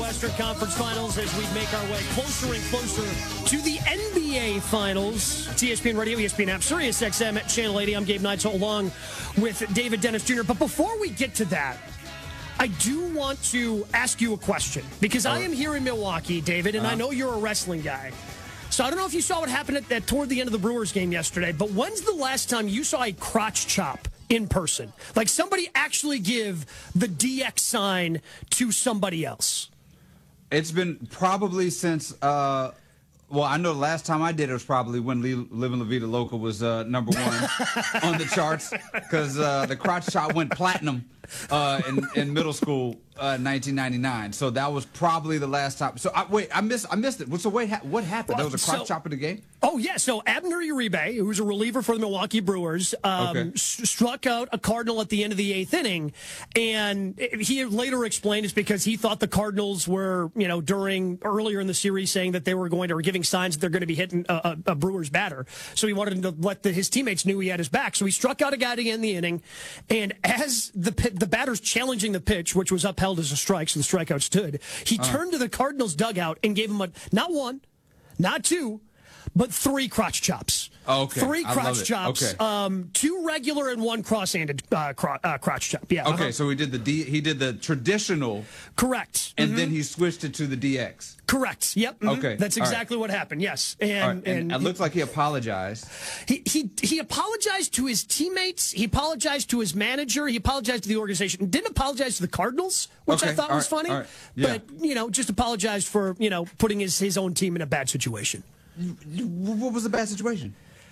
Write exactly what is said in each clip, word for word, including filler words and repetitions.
Western Conference Finals as we make our way closer and closer to the N B A Finals. It's E S P N Radio, E S P N app, Sirius X M at Channel eighty. I'm Gabe Neitzel along with David Dennis Junior But before we get to that, I do want to ask you a question because I am here in Milwaukee, David, and uh-huh. I know you're a wrestling guy. So I don't know if you saw what happened at, at toward the end of the Brewers game yesterday, but when's the last time you saw a crotch chop in person? Like somebody actually give the D X sign to somebody else. It's been probably since, uh, well, I know the last time I did it was probably when Living La Vida Loca was uh, number one on the charts because uh, the crotch chop went platinum uh, in, in middle school uh, in nineteen ninety-nine. So that was probably the last time. So I, wait, I missed, I missed it. So wait, what happened? Well, there was a crotch so, chop in the game? Oh, yeah. So Abner Uribe, who was a reliever for the Milwaukee Brewers, um, okay. s- struck out a Cardinal at the end of the eighth inning. And he later explained it's because he thought the Cardinals were, you know, during earlier in the series saying that they were going to, or giving signs that they're going to be hitting a, a, a Brewers batter. So he wanted to let the, his teammates knew he had his back. So he struck out a guy to end the inning. And as the the batter's challenging the pitch, which was upheld as a strike, so the strikeout stood, he uh-huh. turned to the Cardinals dugout and gave him a, not one, not two, but three crotch chops. Oh, okay. Three crotch chops. Okay. Um, two regular and one cross-handed uh, cro- uh, crotch chop. Yeah. Okay, uh-huh. so he did the D, he did the traditional. Correct. And mm-hmm. then he switched it to the D X. Correct. Yep. Mm-hmm. Okay. That's exactly right. what happened. Yes. And, right. and, and it looks like he apologized. He he he apologized to his teammates. He apologized to his manager. He apologized to the organization. Didn't apologize to the Cardinals, which okay. I thought All was right. funny. Right. Yeah. But you know, just apologized for you know putting his his own team in a bad situation. What was the bad situation?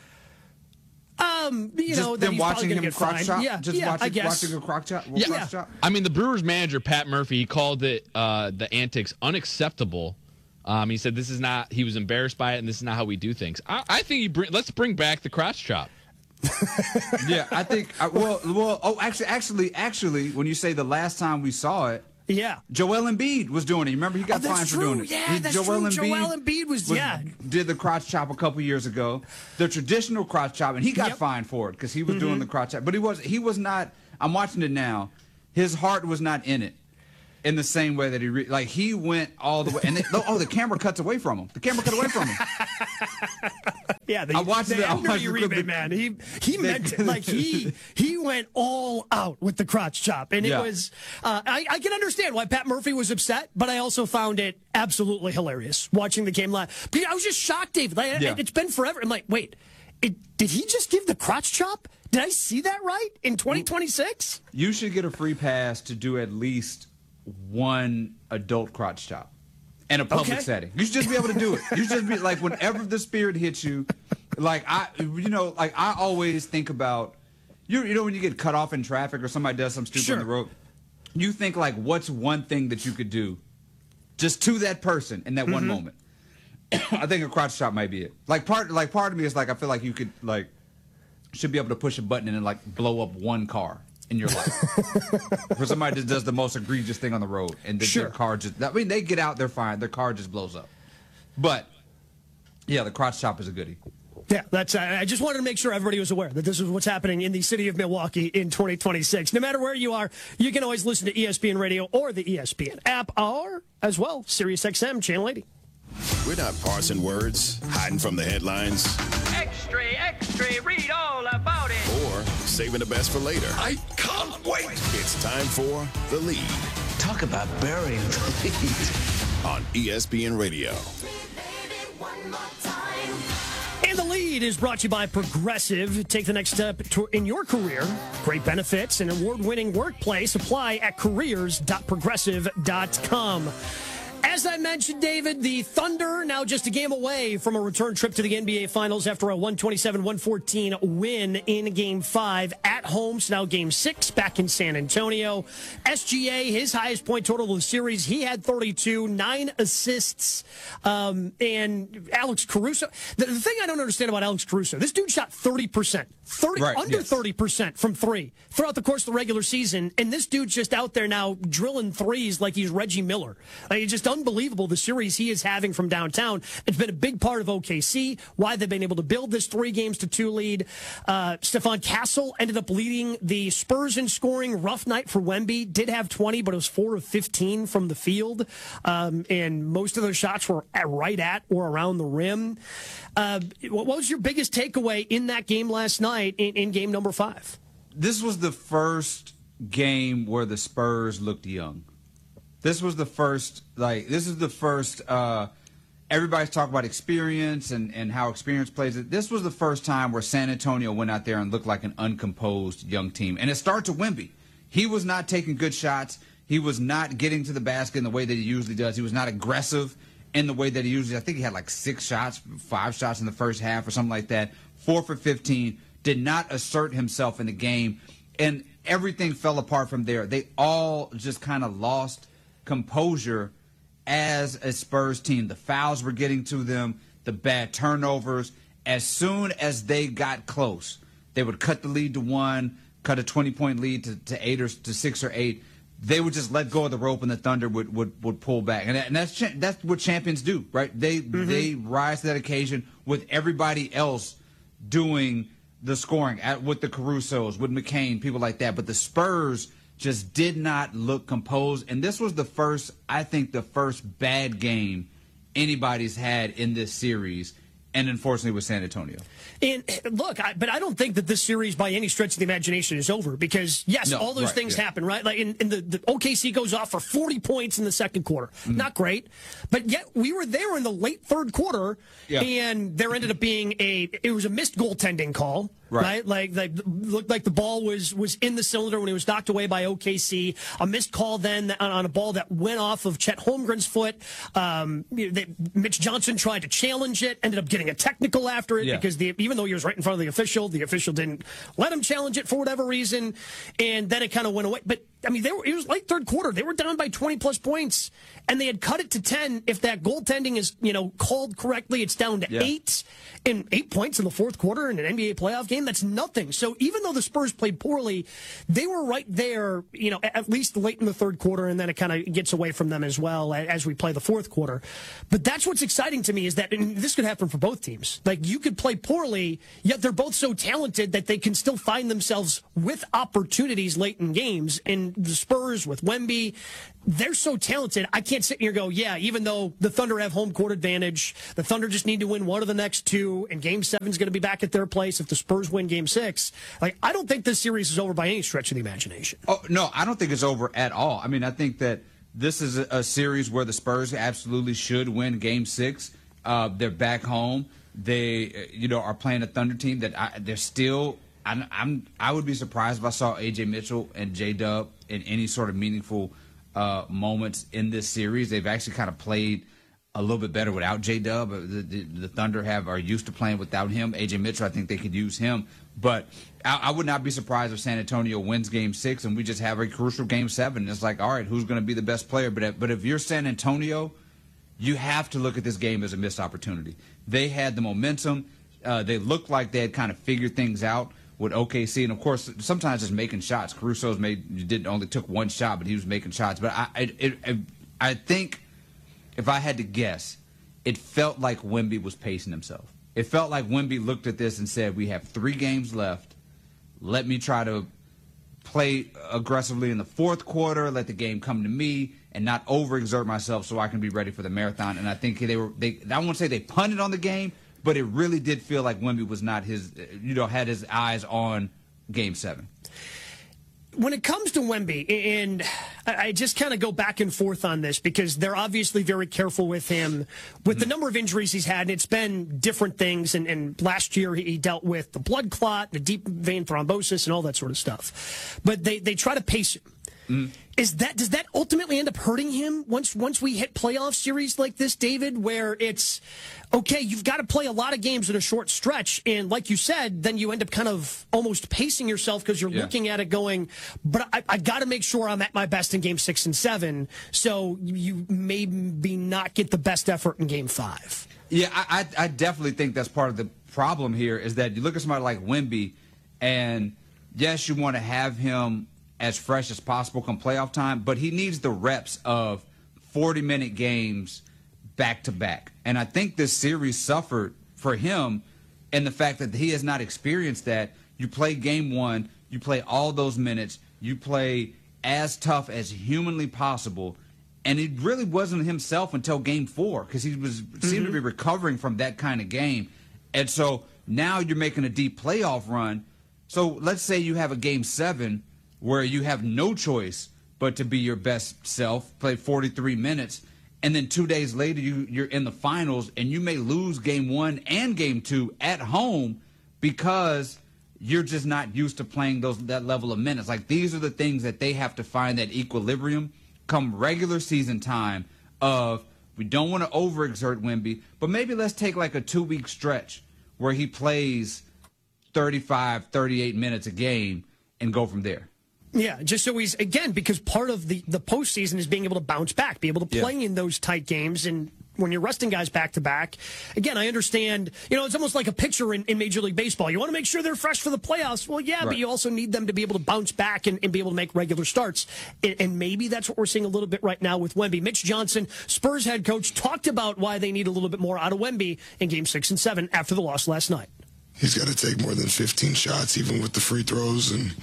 Um, you just know, them watching him crotch chop. Yeah, just yeah, watching, I guess. watching a crotch chop. Yeah. Crotch chop? I mean, the Brewers manager Pat Murphy, he called it uh, the antics unacceptable. Um, he said this is not. He was embarrassed by it, and this is not how we do things. I, I think he bring, let's bring back the crotch chop. yeah, I think. I, well, well. Oh, actually, actually, actually, when you say the last time we saw it. Yeah, Joel Embiid was doing it. Remember, he got oh, fined for true. doing it. Yeah, he, that's Joel true. Embiid Joel Embiid was, was yeah did the crotch chop a couple years ago, the traditional crotch chop, and he got yep. fined for it because he was mm-hmm. doing the crotch chop. But he was he was not. I'm watching it now. His heart was not in it in the same way that he re, like he went all the way. And they, oh, the camera cuts away from him. The camera cut away from him. Yeah, the, I watched the it. I watched Uribe, the, man. He he they, meant it. Like he he went all out with the crotch chop, and it yeah. was. Uh, I I can understand why Pat Murphy was upset, but I also found it absolutely hilarious watching the game live. But I was just shocked, David. Like, yeah. It's been forever. I'm like, wait, it, did he just give the crotch chop? Did I see that right in twenty twenty-six? You should get a free pass to do at least one adult crotch chop in a public okay. setting. You should just be able to do it. You should just be like, whenever the spirit hits you, like I, you know, like I always think about, you, you know, when you get cut off in traffic or somebody does something stupid sure. on the road, you think like, what's one thing that you could do just to that person in that mm-hmm. one moment? I think a crotch chop might be it. Like part, like part of me is like, I feel like you could like, should be able to push a button and like blow up one car in your life. For somebody that does the most egregious thing on the road and then sure. their car just, I mean, they get out, they're fine, their car just blows up. But yeah, the crotch chop is a goodie. Yeah, that's. Uh, I just wanted to make sure everybody was aware that this is what's happening in the city of Milwaukee in twenty twenty-six. No matter where you are, you can always listen to E S P N Radio or the E S P N app, or as well, Sirius X M Channel eighty. We're not parsing words, hiding from the headlines. Extra, extra, read all about it. Or saving the best for later. I can't wait. It's time for The Lead. Talk about burying the lead. On E S P N Radio. And The Lead is brought to you by Progressive. Take the next step to, in your career. Great benefits and award-winning workplace. Apply at careers dot progressive dot com. As I mentioned, David, the Thunder now just a game away from a return trip to the N B A Finals after a one twenty-seven one fourteen win in Game five at home. So now Game six back in San Antonio. S G A, his highest point total of the series, he had thirty-two, nine assists. Um, and Alex Caruso, the, the thing I don't understand about Alex Caruso, this dude shot thirty percent, thirty, right, under yes. thirty percent from three throughout the course of the regular season. And this dude's just out there now drilling threes like he's Reggie Miller. Like, he just unbelievable, the series he is having from downtown. It's been a big part of O K C, why they've been able to build this three games to two lead. Uh, Stephon Castle ended up leading the Spurs in scoring. Rough night for Wemby. Did have twenty, but it was four of fifteen from the field. Um, and most of those shots were at, right at or around the rim. Uh, what was your biggest takeaway in that game last night in, in game number five? This was the first game where the Spurs looked young. This was the first, like, this is the first, uh, everybody's talking about experience and, and how experience plays it. This was the first time where San Antonio went out there and looked like an uncomposed young team. And it starts with Wemby. He was not taking good shots. He was not getting to the basket in the way that he usually does. He was not aggressive in the way that he usually, I think he had like six shots, five shots in the first half or something like that. Four for fifteen. Did not assert himself in the game, and everything fell apart from there. They all just kind of lost composure as a Spurs team. The fouls were getting to them, the bad turnovers. As soon as they got close, they would cut the lead to one, cut a twenty-point lead to, to eight or to six or eight. They would just let go of the rope, and the Thunder would would, would pull back. And, that, and that's that's what champions do, right? They mm-hmm. they rise to that occasion with everybody else doing the scoring at, with the Carusos, with McCain, people like that. But the Spurs just did not look composed. And this was the first, I think, the first bad game anybody's had in this series. And unfortunately with San Antonio. And look, I, but I don't think that this series by any stretch of the imagination is over because, yes, no, all those right, things yeah. happen, right? Like, in, in the, the O K C goes off for forty points in the second quarter. Mm-hmm. Not great. But yet we were there in the late third quarter, yeah. and there ended up being a, it was a missed goaltending call. Right. right, like, like looked like the ball was was in the cylinder when it was knocked away by O K C. A missed call then on, on a ball that went off of Chet Holmgren's foot. Um, they, Mitch Johnson tried to challenge it, ended up getting a technical after it yeah. because the, even though he was right in front of the official, the official didn't let him challenge it for whatever reason, and then it kind of went away. But I mean, they were, it was late third quarter. They were down by twenty plus points, and they had cut it to ten. If that goaltending is you know called correctly, it's down to yeah. eight, and eight points in the fourth quarter in an N B A playoff game. That's nothing. So even though the Spurs played poorly, they were right there, you know, at least late in the third quarter, and then it kind of gets away from them as well as we play the fourth quarter. But that's what's exciting to me is that, and this could happen for both teams. Like, you could play poorly, yet they're both so talented that they can still find themselves with opportunities late in games. And the Spurs with Wemby, they're so talented. I can't sit here and go, yeah, even though the Thunder have home court advantage, the Thunder just need to win one of the next two, and Game seven is going to be back at their place if the Spurs win Game six. Like, I don't think this series is over by any stretch of the imagination. Oh, no, I don't think it's over at all. I mean, I think that this is a, a series where the Spurs absolutely should win Game six. Uh, they're back home. They, you know, are playing a Thunder team that I, they're still. I'm, I'm. I would be surprised if I saw A J Mitchell and J Dub in any sort of meaningful uh, moments in this series. They've actually kind of played a little bit better without J Dub. The, the, the Thunder have are used to playing without him. A J Mitchell, I think they could use him. But I, I would not be surprised if San Antonio wins Game Six and we just have a crucial Game Seven. It's like, all right, who's going to be the best player? But but if you're San Antonio, you have to look at this game as a missed opportunity. They had the momentum. Uh, they looked like they had kind of figured things out with O K C, and of course, sometimes just making shots. Caruso's made didn't only took one shot, but he was making shots. But I, it, it, I think if I had to guess, it felt like Wemby was pacing himself. It felt like Wemby looked at this and said, "We have three games left. Let me try to play aggressively in the fourth quarter. Let the game come to me, and not overexert myself, so I can be ready for the marathon." And I think they were. They I won't say they punted on the game, but it really did feel like Wemby was not his, you know, had his eyes on Game seven. When it comes to Wemby, and I just kind of go back and forth on this because they're obviously very careful with him with the number of injuries he's had, and it's been different things. And, and last year he dealt with the blood clot, the deep vein thrombosis, and all that sort of stuff. But they, they try to pace him. Mm. Is that does that ultimately end up hurting him once once we hit playoff series like this, David, where it's okay, you've got to play a lot of games in a short stretch, and like you said, then you end up kind of almost pacing yourself because you're yeah. looking at it going, but I, I got to make sure I'm at my best in game six and seven, so you maybe not get the best effort in game five. Yeah, I, I, I definitely think that's part of the problem here is that you look at somebody like Wemby, and yes, you want to have him as fresh as possible come playoff time, but he needs the reps of forty-minute games back to back. And I think this series suffered for him in the fact that he has not experienced that. You play game one, you play all those minutes, you play as tough as humanly possible, and it really wasn't himself until game four because he was mm-hmm. seemed to be recovering from that kind of game. And so now you're making a deep playoff run. So let's say you have a game seven where you have no choice but to be your best self, play forty-three minutes, and then two days later you, you're in the finals and you may lose game one and game two at home because you're just not used to playing those that level of minutes. Like, these are the things that they have to find that equilibrium come regular season time of, we don't want to overexert Wemby, but maybe let's take like a two-week stretch where he plays thirty-five, thirty-eight minutes a game and go from there. Yeah, just so he's, again, because part of the, the postseason is being able to bounce back, be able to play yeah. in those tight games. And when you're resting guys back to back, again, I understand, you know, it's almost like a pitcher in, in Major League Baseball. You want to make sure they're fresh for the playoffs. Well, yeah, right. but you also need them to be able to bounce back and, and be able to make regular starts. And, and maybe that's what we're seeing a little bit right now with Wemby. Mitch Johnson, Spurs head coach, talked about why they need a little bit more out of Wemby in game six and seven after the loss last night. He's got to take more than fifteen shots, even with the free throws, and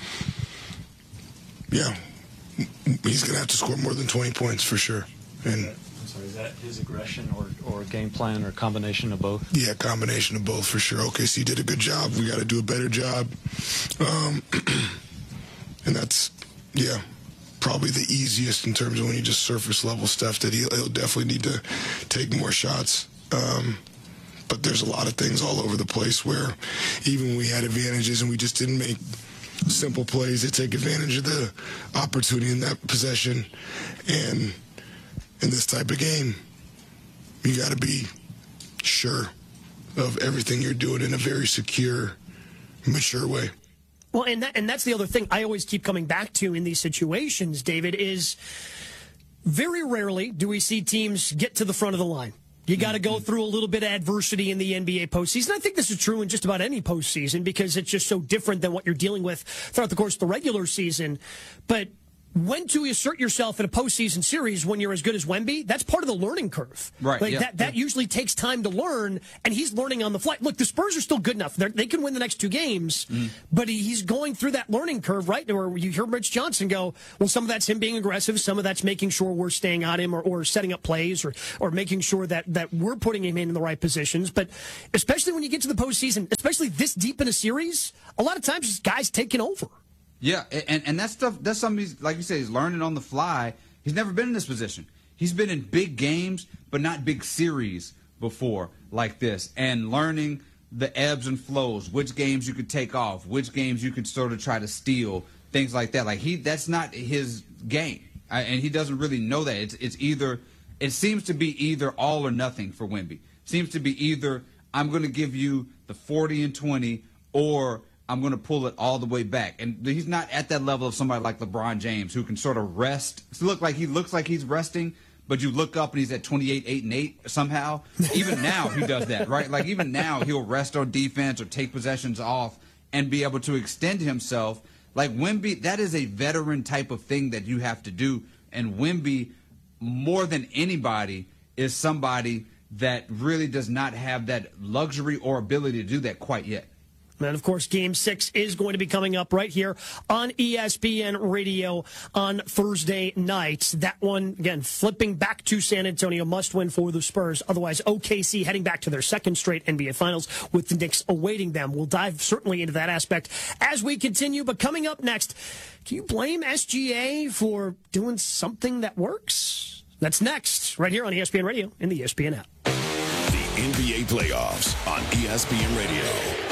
yeah, he's going to have to score more than twenty points for sure. And I'm sorry, is that his aggression or, or game plan or combination of both? Yeah, combination of both for sure. O K C did a good job. We got to do a better job. Um, and that's, yeah, probably the easiest in terms of when you just surface level stuff, that he'll, he'll definitely need to take more shots. Um, but there's a lot of things all over the place where even when we had advantages and we just didn't make simple plays that take advantage of the opportunity in that possession. And in this type of game, you got to be sure of everything you're doing in a very secure, mature way. Well, and that, and that's the other thing I always keep coming back to in these situations, David, is very rarely do we see teams get to the front of the line. You got to go through a little bit of adversity in the N B A postseason. I think this is true in just about any postseason because it's just so different than what you're dealing with throughout the course of the regular season. But when to assert yourself in a postseason series when you're as good as Wemby, that's part of the learning curve. Right. Like yeah, that, that yeah. usually takes time to learn, and he's learning on the fly. Look, the Spurs are still good enough. They're, they can win the next two games, mm. but he, he's going through that learning curve, right? Where you hear Mitch Johnson go, well, some of that's him being aggressive, some of that's making sure we're staying on him or, or setting up plays or, or making sure that, that we're putting him in the right positions. But especially when you get to the postseason, especially this deep in a series, a lot of times it's guys taking over. Yeah, and, and that stuff, that's something he's, like you say, he's learning on the fly. He's never been in this position. He's been in big games, but not big series before like this. And learning the ebbs and flows, which games you could take off, which games you could sort of try to steal, things like that. Like, he, that's not his game. I, and he doesn't really know that. It's, it's either, it seems to be either all or nothing for Wemby. Seems to be either I'm going to give you the forty and twenty or I'm going to pull it all the way back. And he's not at that level of somebody like LeBron James who can sort of rest. It's look like he looks like he's resting, but you look up and he's at twenty-eight, eight, and eight somehow. Even now he does that, right? Like, even now he'll rest on defense or take possessions off and be able to extend himself. Like, Wemby, that is a veteran type of thing that you have to do. And Wemby, more than anybody, is somebody that really does not have that luxury or ability to do that quite yet. And, of course, Game six is going to be coming up right here on E S P N Radio on Thursday night. That one, again, flipping back to San Antonio, must win for the Spurs. Otherwise, O K C heading back to their second straight N B A Finals with the Knicks awaiting them. We'll dive certainly into that aspect as we continue. But coming up next, can you blame S G A for doing something that works? That's next, right here on E S P N Radio and the E S P N app. The N B A playoffs on E S P N Radio.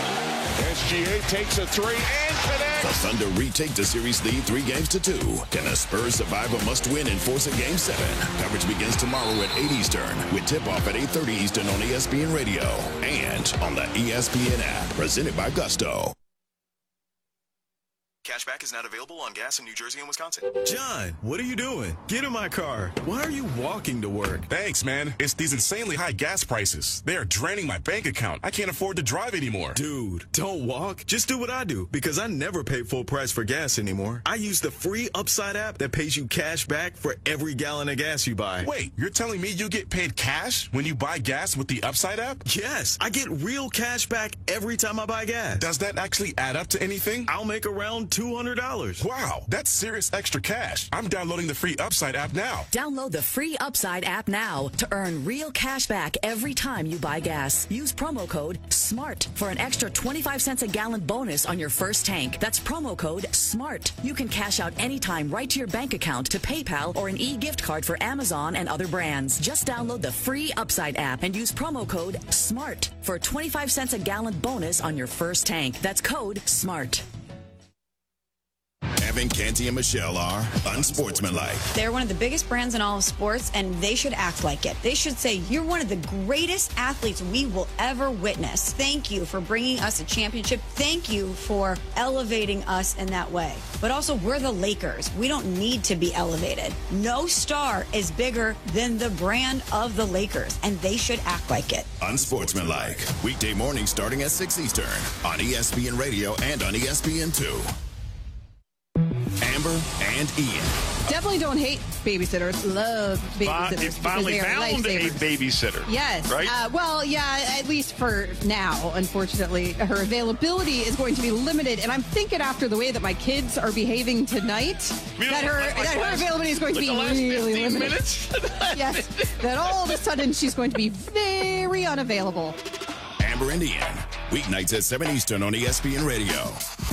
S G A takes a three and connects. The Thunder retake the series lead three games to two. Can the Spurs survive a must-win and force a game seven? Coverage begins tomorrow at eight Eastern with tip-off at eight thirty Eastern on E S P N Radio and on the E S P N app. Presented by Gusto. Cashback is not available on gas in New Jersey and Wisconsin. John, what are you doing? Get in my car. Why are you walking to work? Thanks, man. It's these insanely high gas prices. They are draining my bank account. I can't afford to drive anymore. Dude, don't walk. Just do what I do, because I never pay full price for gas anymore. I use the free Upside app that pays you cash back for every gallon of gas you buy. Wait, you're telling me you get paid cash when you buy gas with the Upside app? Yes, I get real cash back every time I buy gas. Does that actually add up to anything? I'll make around two hundred dollars. Wow, that's serious extra cash. I'm downloading the free Upside app now. Download the free Upside app now to earn real cash back every time you buy gas. Use promo code SMART for an extra twenty-five cents a gallon bonus on your first tank. That's promo code SMART. You can cash out anytime right to your bank account, to PayPal, or an e-gift card for Amazon and other brands. Just download the free Upside app and use promo code SMART for a twenty-five cents a gallon bonus on your first tank. That's code SMART. Evan, Canty, and Michelle are unsportsmanlike. They're one of the biggest brands in all of sports, and they should act like it. They should say, you're one of the greatest athletes we will ever witness. Thank you for bringing us a championship. Thank you for elevating us in that way. But also, we're the Lakers. We don't need to be elevated. No star is bigger than the brand of the Lakers, and they should act like it. Unsportsmanlike. Weekday mornings starting at six Eastern on E S P N Radio and on E S P N two. Amber and Ian. Definitely don't hate babysitters. Love babysitters. You finally found a babysitter. Yes. Right? Uh, well, yeah, at least for now, unfortunately. Her availability is going to be limited, and I'm thinking after the way that my kids are behaving tonight, You know, that her like, like that her last, availability is going like to be the last really fifteen limited. Minutes? Yes. That all of a sudden she's going to be very unavailable. Amber and Ian. Weeknights at seven Eastern on E S P N Radio.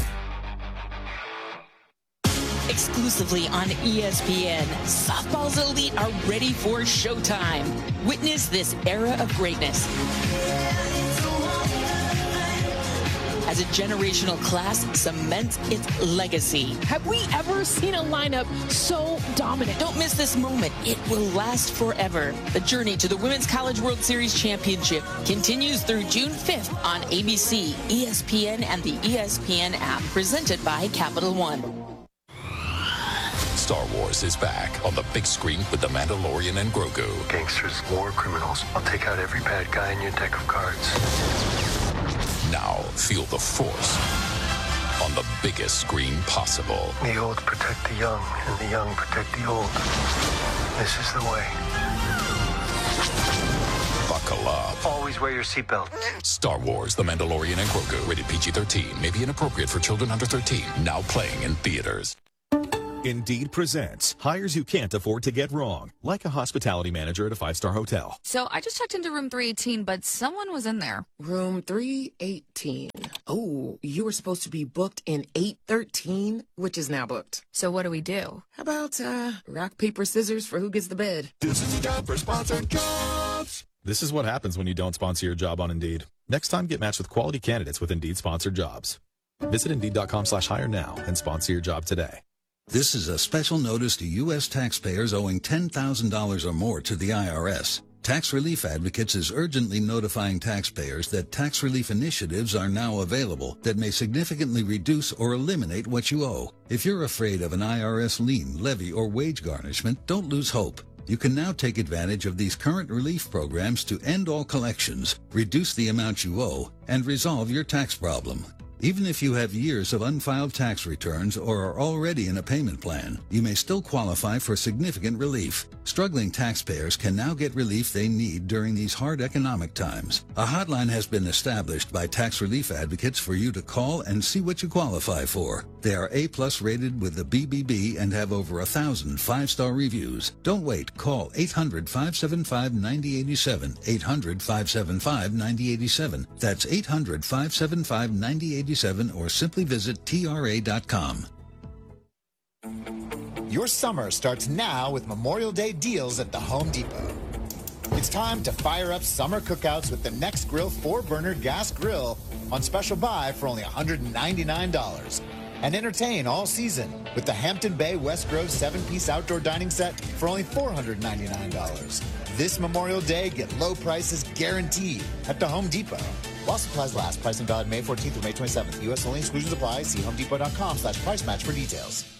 Exclusively on E S P N, softball's elite are ready for showtime. Witness this era of greatness as a generational class cements its legacy. Have we ever seen a lineup so dominant? Don't miss this moment. It will last forever. The journey to the Women's College World Series Championship continues through June fifth on A B C, E S P N, and the E S P N app, presented by Capital One. Star Wars is back on the big screen with The Mandalorian and Grogu. Gangsters, war criminals. I'll take out every bad guy in your deck of cards. Now feel the Force on the biggest screen possible. The old protect the young, and the young protect the old. This is the way. Buckle up. Always wear your seatbelt. Star Wars, The Mandalorian and Grogu. Rated P G thirteen. May be inappropriate for children under thirteen. Now playing in theaters. Indeed presents hires you can't afford to get wrong, like a hospitality manager at a five-star hotel. So I just checked into room three eighteen, but someone was in there. Room three eighteen. Oh, you were supposed to be booked in eight thirteen, which is now booked. So what do we do? How about uh, rock, paper, scissors for who gets the bed? This is the time for sponsored jobs. This is what happens when you don't sponsor your job on Indeed. Next time, get matched with quality candidates with Indeed sponsored jobs. Visit Indeed.com slash hire now and sponsor your job today. This is a special notice to U S taxpayers owing ten thousand dollars or more to the I R S. Tax Relief Advocates is urgently notifying taxpayers that tax relief initiatives are now available that may significantly reduce or eliminate what you owe. If you're afraid of an I R S lien, levy, or wage garnishment, don't lose hope. You can now take advantage of these current relief programs to end all collections, reduce the amount you owe, and resolve your tax problem. Even if you have years of unfiled tax returns or are already in a payment plan, you may still qualify for significant relief. Struggling taxpayers can now get relief they need during these hard economic times. A hotline has been established by Tax Relief Advocates for you to call and see what you qualify for. They are A-plus rated with the B B B and have over a thousand five-star reviews. Don't wait. Call eight hundred, five seven five, nine zero eight seven, eight hundred, five seven five, nine zero eight seven. That's eight hundred, five seven five, nine zero eight seven, or simply visit T R A dot com. Your summer starts now with Memorial Day deals at the Home Depot. It's time to fire up summer cookouts with the Next Grill four burner gas grill on special buy for only one hundred ninety-nine dollars. And entertain all season with the Hampton Bay West Grove seven piece outdoor dining set for only four hundred ninety-nine dollars. This Memorial Day, get low prices guaranteed at the Home Depot. While supplies last. Price and valid May fourteenth through May twenty-seventh. U S only. Exclusions apply. See homedepot.com slash price match for details.